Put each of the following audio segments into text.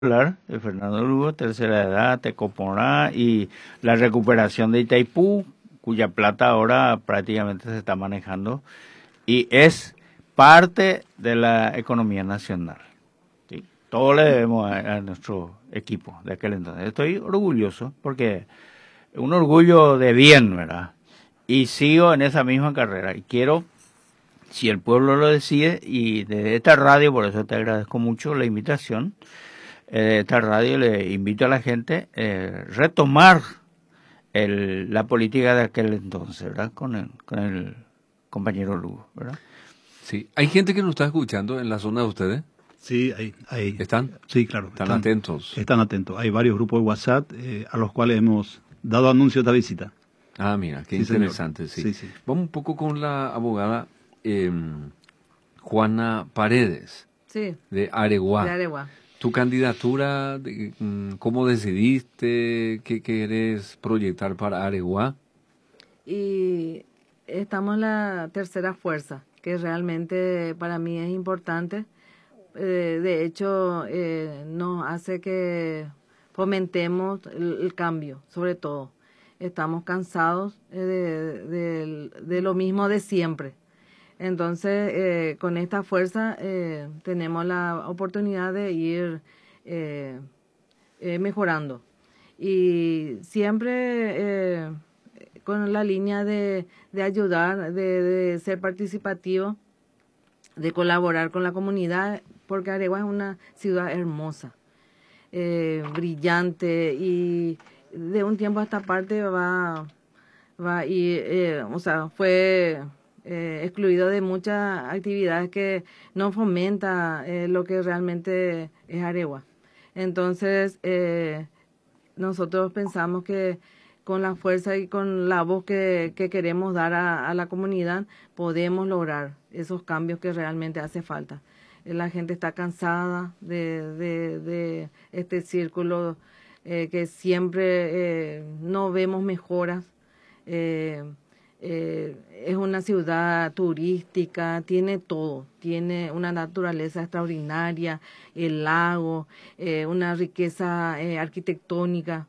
hablar de Fernando Lugo, Tercera Edad, Tecoporá y la recuperación de Itaipú, cuya plata ahora prácticamente se está manejando y es parte de la economía nacional. ¿Sí? Todo le debemos a nuestro equipo de aquel entonces. Estoy orgulloso porque es un orgullo de bien, ¿verdad? Y sigo en esa misma carrera y quiero, si el pueblo lo decide, y desde esta radio, por eso te agradezco mucho la invitación, esta radio le invito a la gente retomar la política de aquel entonces, ¿verdad? Con el compañero Lugo, ¿verdad? Sí, hay gente que nos está escuchando en la zona de ustedes. Sí, hay. ¿Están? Sí, claro. Están atentos. Están atentos. Hay varios grupos de WhatsApp a los cuales hemos dado anuncio de esta visita. Ah, mira, qué Sí, interesante. Sí. Sí. Vamos un poco con la abogada Juana Paredes, Sí, de Areguá. de Areguá. Tu candidatura, ¿cómo decidiste? ¿Qué querés proyectar para Areguá? Y estamos en la tercera fuerza, que realmente para mí es importante. De hecho, nos hace que fomentemos el cambio, sobre todo. Estamos cansados de lo mismo de siempre. Entonces, con esta fuerza tenemos la oportunidad de ir mejorando. Y siempre con la línea de ayudar, de ser participativo, de colaborar con la comunidad, porque Areguá es una ciudad hermosa, brillante, y de un tiempo a esta parte va y fue excluido de muchas actividades que no fomenta lo que realmente es Areguá. Entonces, nosotros pensamos que con la fuerza y con la voz que queremos dar a la comunidad, podemos lograr esos cambios que realmente hace falta. La gente está cansada de este círculo que siempre no vemos mejoras. Es una ciudad turística, tiene todo, tiene una naturaleza extraordinaria, el lago, una riqueza arquitectónica,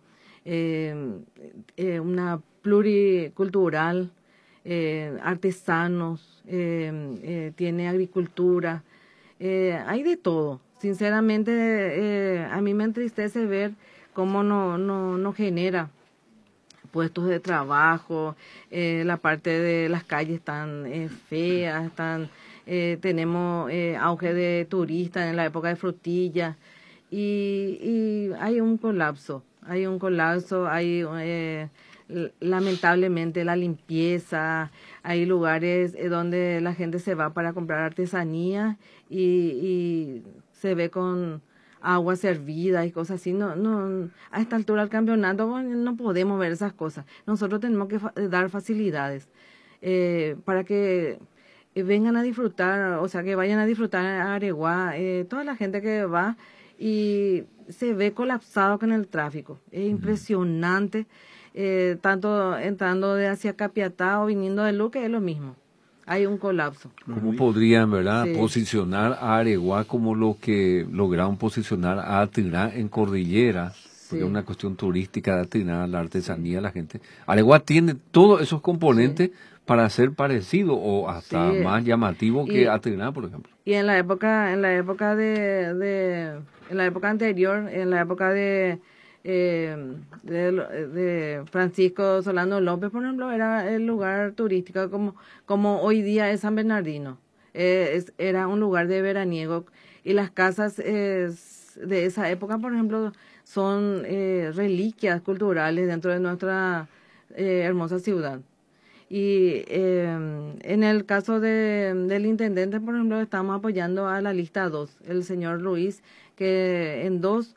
una pluricultural, artesanos, tiene agricultura, hay de todo. Sinceramente, a mí me entristece ver cómo no genera puestos de trabajo, la parte de las calles están feas, tenemos auge de turistas en la época de frutillas y hay un colapso, hay lamentablemente la limpieza, hay lugares donde la gente se va para comprar artesanía y se ve con agua servida y cosas así. No, a esta altura del campeonato no podemos ver esas cosas. Nosotros tenemos que dar facilidades para que vengan a disfrutar, o sea, que vayan a disfrutar a Areguá, toda la gente que va y se ve colapsado con el tráfico. Es impresionante, tanto entrando de hacia Capiatá o viniendo de Luque, es lo mismo. Hay un colapso. ¿Cómo podrían, verdad, Sí. posicionar a Areguá como lo que lograron posicionar a Atiná en Cordillera? Porque Sí. es una cuestión turística de Atiná, la artesanía, la gente. Areguá tiene todos esos componentes para ser parecido o hasta Sí. más llamativo que Atiná, por ejemplo. Y en la época anterior, en la época de Francisco Solano López, por ejemplo, era el lugar turístico como hoy día es San Bernardino. Era un lugar de veraniego y las casas de esa época, por ejemplo, son reliquias culturales dentro de nuestra hermosa ciudad. Y en el caso del intendente, por ejemplo, estamos apoyando a la lista 2, el señor Luis, que en 2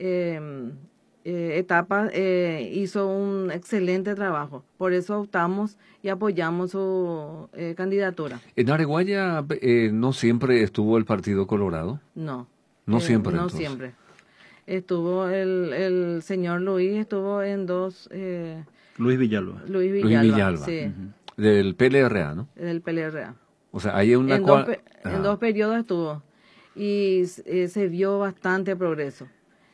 etapas hizo un excelente trabajo. Por eso optamos y apoyamos su candidatura. En Areguaya no siempre estuvo el Partido Colorado. No. No siempre, No entonces. siempre. Estuvo el señor Luis, estuvo en 2... Luis Villalba. Luis Luis Villalba, Villalba. sí, Del PLRA, ¿no? del PLRA. O sea, hay una En 2 periodos estuvo y se vio bastante progreso.